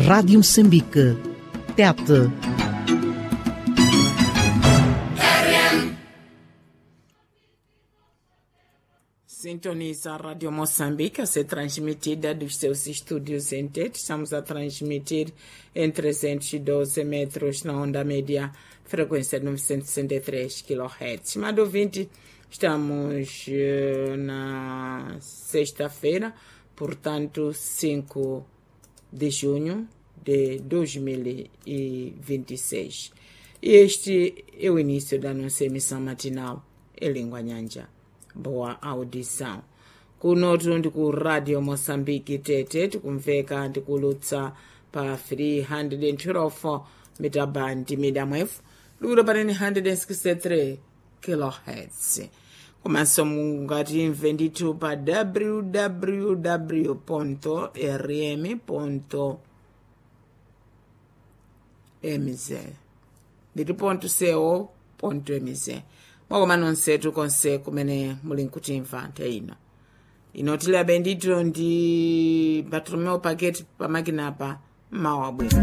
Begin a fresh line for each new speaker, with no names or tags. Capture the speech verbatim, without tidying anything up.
Rádio Moçambique. Tete.
Sintoniza a Rádio Moçambique a ser transmitida dos seus estúdios em Tete. Estamos a transmitir em trezentos e doze metros na onda média, frequência novecentos e sessenta e três quilohertz. Estimado ouvinte, estamos uh, na sexta-feira, portanto, cinco de junho de dois mil e vinte e seis. E este é o início da nossa emissão matinal em língua nyanja. Boa audição. Kunotu ndi ku Radio Moçambique Tete, tikumveka ndikulutsa pa three twelve mita band medium wave, lura pa one sixty-three kilohertz. Komanso mungatimve ndithu pa w w w ponto r m ponto m z ndithu ponto co ponto m z. Mwakoma nonsetu konse kumene muli nkutimva nthawi ino. Ino tili abendito ndi Bartolomeo Paketi pamakina pa mawa bwino.